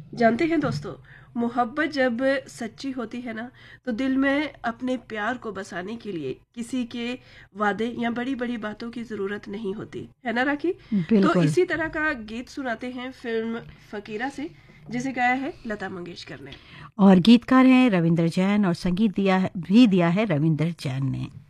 जानते हैं दोस्तों, मोहब्बत जब सच्ची होती है ना, तो दिल में अपने प्यार को बसाने के लिए किसी के वादे या बड़ी बड़ी बातों की ज़रूरत नहीं होती है ना राखी। तो बिल्कुल। इसी तरह का गीत सुनाते हैं फिल्म फ़कीरा से, जिसे गाया है लता मंगेशकर ने। और गीतकार हैं रविंद्र जैन और संगीत दिया है रविंद्र जैन ने।